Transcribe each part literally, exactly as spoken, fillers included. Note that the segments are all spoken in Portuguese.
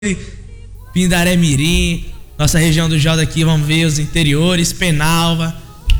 Pindaré Mirim, nossa região do Jota aqui, vamos ver os interiores, Penalva.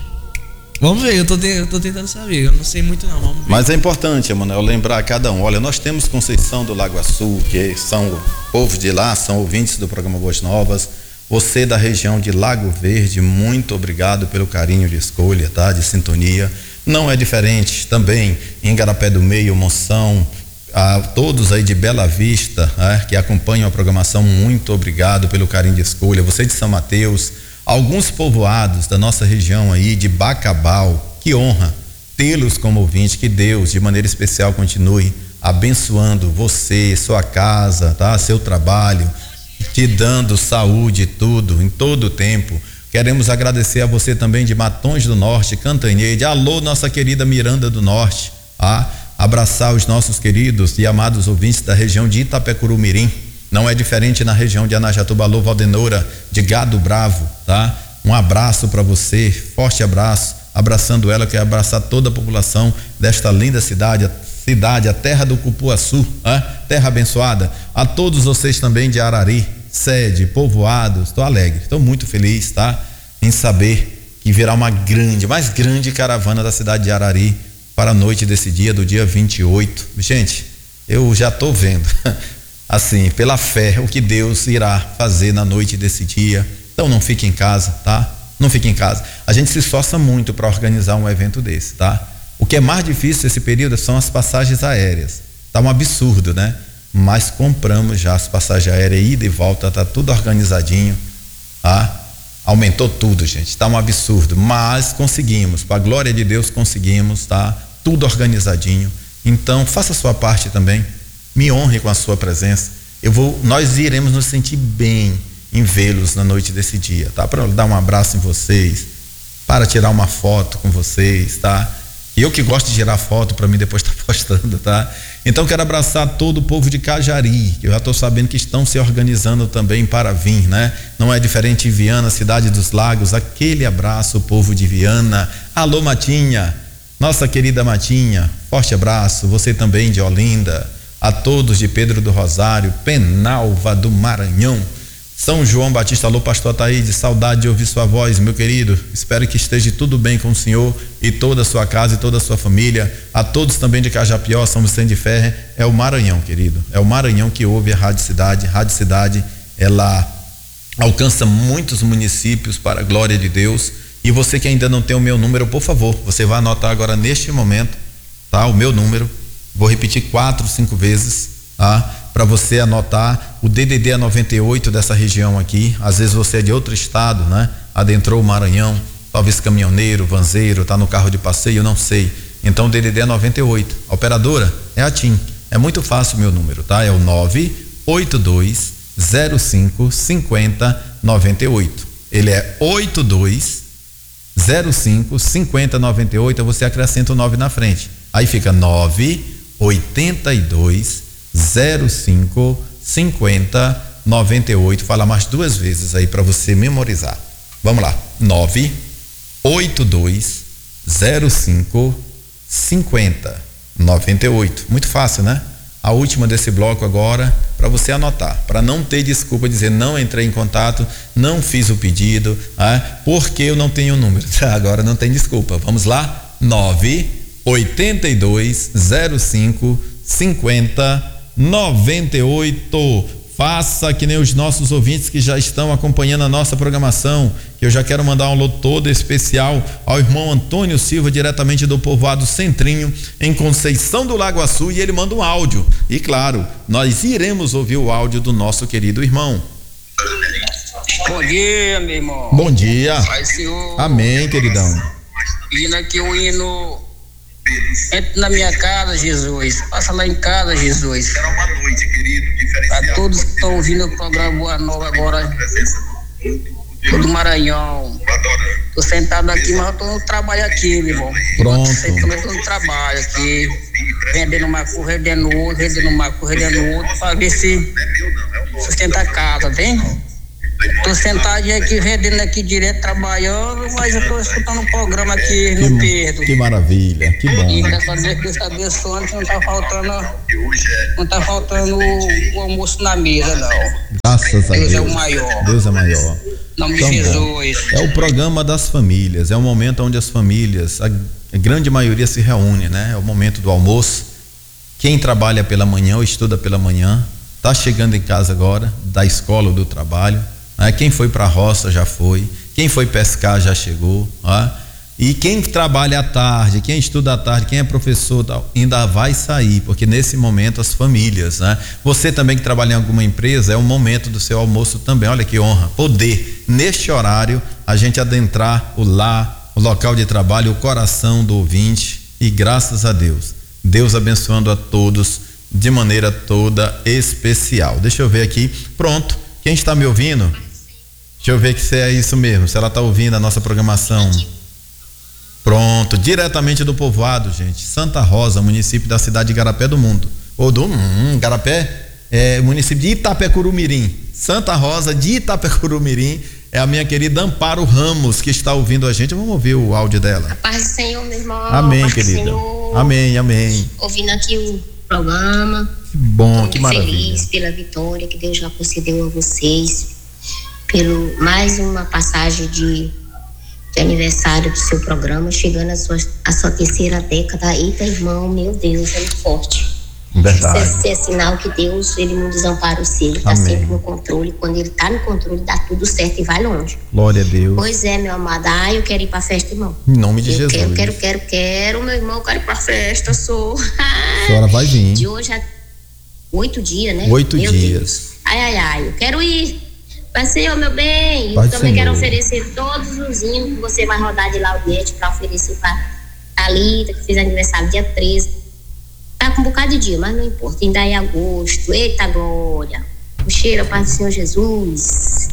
Vamos ver, eu tô, te, eu tô tentando saber, eu não sei muito não, vamos ver. Mas é importante, Emanuel, lembrar a cada um. Olha, nós temos Conceição do Lago Açu, que são povos de lá, são ouvintes do programa Boas Novas. Você da região de Lago Verde, muito obrigado pelo carinho de escolha, tá? De sintonia. Não é diferente também em Igarapé do Meio, Monção, a todos aí de Bela Vista, né, que acompanham a programação, muito obrigado pelo carinho de escolha. Você de São Mateus, alguns povoados da nossa região aí de Bacabal, que honra tê-los como ouvinte. Que Deus de maneira especial continue abençoando você, sua casa, tá? Seu trabalho, te dando saúde, tudo, em todo o tempo. Queremos agradecer a você também de Matões do Norte, Cantanhede. Alô, nossa querida Miranda do Norte, ah, abraçar os nossos queridos e amados ouvintes da região de Itapecuru-Mirim. Não é diferente na região de Anajatuba. Alô, Valdenora de Gado Bravo, tá? Um abraço para você, forte abraço, abraçando ela, que é abraçar toda a população desta linda cidade, a cidade, a terra do Cupuaçu, ah, terra abençoada. A todos vocês também de Arari, sede, povoados, estou alegre, estou muito feliz, tá? Em saber que virá uma grande, mais grande caravana da cidade de Arari para a noite desse dia, do dia vinte e oito. Gente, eu já estou vendo, assim, pela fé, o que Deus irá fazer na noite desse dia. Então não fique em casa, tá? Não fique em casa. A gente se esforça muito para organizar um evento desse, tá? O que é mais difícil nesse período são as passagens aéreas. Tá um absurdo, né? Mas compramos já as passagens aéreas, ida e volta, tá tudo organizadinho, tá? Aumentou tudo, gente, tá um absurdo, mas conseguimos, para a glória de Deus conseguimos, tá? Tudo organizadinho. Então faça a sua parte também, me honre com a sua presença. Eu vou, nós iremos nos sentir bem em vê-los na noite desse dia, tá? Para dar um abraço em vocês, para tirar uma foto com vocês, tá? E eu que gosto de tirar foto para mim depois estar tá postando, tá? Então quero abraçar todo o povo de Cajari, que eu já estou sabendo que estão se organizando também para vir, né? Não é diferente em Viana, cidade dos Lagos. Aquele abraço, povo de Viana. Alô, Matinha, nossa querida Matinha, forte abraço. Você também de Olinda. A todos de Pedro do Rosário, Penalva do Maranhão, São João Batista. Alô, pastor Ataíde, saudade de ouvir sua voz, meu querido. Espero que esteja tudo bem com o senhor e toda a sua casa e toda a sua família. A todos também de Cajapió, São Vicente de Ferre. É o Maranhão, querido. É o Maranhão que ouve a Rádio Cidade. Rádio Cidade, ela alcança muitos municípios para a glória de Deus. E você que ainda não tem o meu número, por favor, você vai anotar agora neste momento, tá? O meu número. Vou repetir quatro, cinco vezes, tá? Para você anotar. O D D D é noventa e oito dessa região aqui. Às vezes você é de outro estado, né? Adentrou o Maranhão, talvez caminhoneiro, vanzeiro, tá no carro de passeio, não sei. Então o D D D é noventa e oito. A operadora é a TIM. É muito fácil o meu número, tá? É o nove oito dois zero cinco cinco zero nove oito. Ele é oito dois zero cinco cinco zero nove oito. Você acrescenta o nove na frente. Aí fica nove oito dois zero cinco cinco zero nove oito. Fala mais duas vezes aí para você memorizar. Vamos lá. nove oito dois zero cinco cinco zero nove oito. Muito fácil, né? A última desse bloco agora, para você anotar, para não ter desculpa de dizer não entrei em contato, não fiz o pedido, ah, porque eu não tenho o número. Agora não tem desculpa. Vamos lá? nove oito dois zero cinco cinco zero nove oito. Faça que nem os nossos ouvintes que já estão acompanhando a nossa programação, que eu já quero mandar um alô todo especial ao irmão Antônio Silva, diretamente do povoado Centrinho, em Conceição do Lago Açu, e ele manda um áudio. E claro, nós iremos ouvir o áudio do nosso querido irmão. Bom dia, meu irmão. Bom dia. Pai, senhor. Amém, queridão. Vindo aqui o hino. Entra na minha casa, Jesus. Passa lá em casa, Jesus. Será uma noite, querido, diferenciada. Para todos que estão ouvindo o programa Boa Nova agora, do Maranhão. Tô sentado aqui, mas eu tô no trabalho aqui, meu irmão. Pronto. Eu tô no trabalho aqui, vendendo uma coisa, vendendo outra, vendendo uma coisa, vendendo outra, para ver se sustenta a casa, vem? Tô sentadinho aqui, vendendo aqui direto, trabalhando, mas eu tô escutando um programa aqui, não perdo. Que maravilha, que bom. E graças a Deus, Deus abençoando, não tá faltando, não tá faltando o, o almoço na mesa, não. Graças a Deus. Deus é o maior. Deus é maior. Em nome de Então, Jesus. bom. É o programa das famílias, é o momento onde as famílias, a, a grande maioria se reúne, né? É o momento do almoço. Quem trabalha pela manhã ou estuda pela manhã, tá chegando em casa agora, da escola ou do trabalho. Quem foi para a roça já foi, quem foi pescar já chegou, ó. E quem trabalha à tarde, quem estuda à tarde, quem é professor ainda vai sair, porque nesse momento as famílias, né? Você também que trabalha em alguma empresa, é o momento do seu almoço também. Olha que honra, poder neste horário a gente adentrar o lar, o local de trabalho, o coração do ouvinte, e graças a Deus, Deus abençoando a todos de maneira toda especial. Deixa eu ver aqui, pronto, quem está me ouvindo? Deixa eu ver se é isso mesmo, se ela está ouvindo a nossa programação. Pronto, diretamente do povoado, gente, Santa Rosa, município da cidade de Garapé do Mundo. Ou do hum, Garapé, é município de Itapecurumirim. Santa Rosa de Itapecurumirim, é a minha querida Amparo Ramos que está ouvindo a gente. Vamos ouvir o áudio dela. A paz do Senhor, meu irmão. Amém, paz querida. Senhor. Amém, amém. Ouvindo aqui o programa. Que bom, muito que maravilha. Feliz pela vitória que Deus já concedeu a vocês. Pelo mais uma passagem de, de aniversário do seu programa, chegando à sua, à sua terceira década. Eita, irmão, meu Deus, é muito forte. Verdade. Isso é, é sinal que Deus, ele não desampara o seu, ele está sempre no controle. Quando ele está no controle, dá tudo certo e vai longe. Glória a Deus. Pois é, meu amado. Ah, eu quero ir para a festa, irmão. Em nome de eu Jesus. Quero, quero, quero, quero, meu irmão, eu quero ir para a festa, sou. A senhora vai vir. De hoje a oito dias, né? Oito meu dias. Deus. Ai, ai, ai, eu quero ir. Pai Senhor, meu bem, Pai eu também Senhor. quero oferecer todos os hinos que você vai rodar de Laudete para oferecer para Thalita, que fez aniversário dia treze. Tá com um bocado de dia, mas não importa, ainda é agosto. Eita glória. O cheiro, Pai do Senhor Jesus.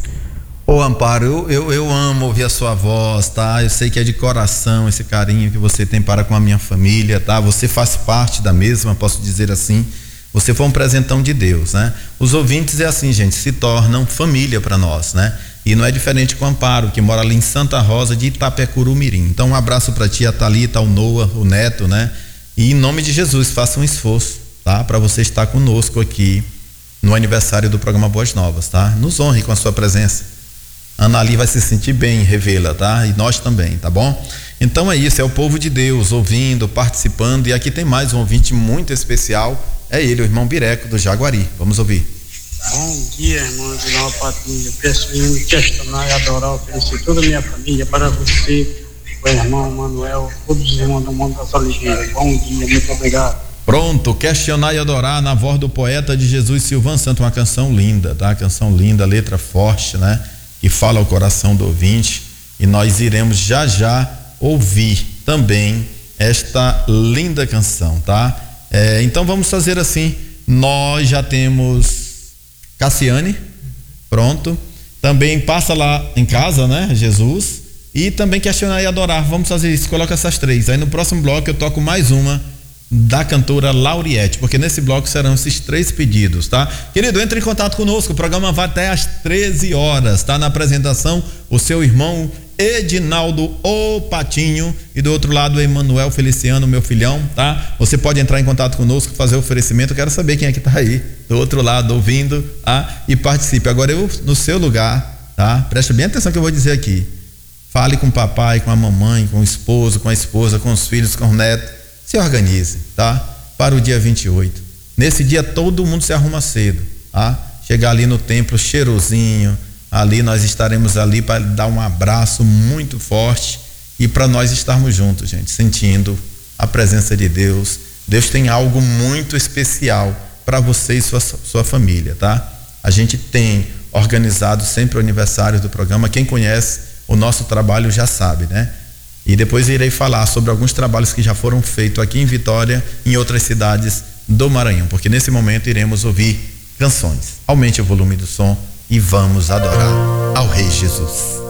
Ô Amparo, eu, eu, eu amo ouvir a sua voz, tá? Eu sei que é de coração esse carinho que você tem para com a minha família, tá? Você faz parte da mesma, posso dizer assim. Você foi um presentão de Deus, né? Os ouvintes é assim, gente, se tornam família para nós, né? E não é diferente com o Amparo, que mora ali em Santa Rosa de Itapecurumirim. Então um abraço para ti, a Thalita, ao Noah, o neto, né? E em nome de Jesus, faça um esforço, tá? Para você estar conosco aqui no aniversário do programa Boas Novas, tá? Nos honre com a sua presença. Ana Ali vai se sentir bem, revê-la, tá? E nós também, tá bom? Então é isso, é o povo de Deus ouvindo, participando, e aqui tem mais um ouvinte muito especial, é ele, o irmão Bireco do Jaguari. Vamos ouvir. Bom dia, irmão de Nova Patrulha. Peço em me questionar e adorar, oferecer toda a minha família para você, o irmão Manuel, todos os irmãos do mundo das Oliveiras. Bom dia, muito obrigado. Pronto, questionar e adorar na voz do poeta de Jesus Silvan Santos, uma canção linda, tá? Canção linda, letra forte, né? Que fala ao coração do ouvinte, e nós iremos já já ouvir também esta linda canção, tá? É, então vamos fazer assim, nós já temos Cassiane, pronto, também passa lá em casa, né, Jesus, e também questionar e adorar, vamos fazer isso, coloca essas três, aí no próximo bloco eu toco mais uma da cantora Lauriette, porque nesse bloco serão esses três pedidos, tá? Querido, entre em contato conosco, o programa vai até às treze horas, tá? Na apresentação, o seu irmão Edinaldo O Patinho, e do outro lado, Emanuel Feliciano, meu filhão, tá? Você pode entrar em contato conosco, fazer o oferecimento, eu quero saber quem é que tá aí, do outro lado, ouvindo, tá? E participe. Agora eu, no seu lugar, tá? Preste bem atenção no que eu vou dizer aqui. Fale com o papai, com a mamãe, com o esposo, com a esposa, com os filhos, com o neto. Se organize, tá? Para o dia vinte e oito. Nesse dia todo mundo se arruma cedo, tá? Chegar ali no templo cheirosinho, ali nós estaremos ali para dar um abraço muito forte e para nós estarmos juntos, gente, sentindo a presença de Deus. Deus tem algo muito especial para você e sua, sua família, tá? A gente tem organizado sempre o aniversário do programa. Quem conhece o nosso trabalho já sabe, né? E depois irei falar sobre alguns trabalhos que já foram feitos aqui em Vitória e em outras cidades do Maranhão, porque nesse momento iremos ouvir canções. Aumente o volume do som e vamos adorar ao Rei Jesus.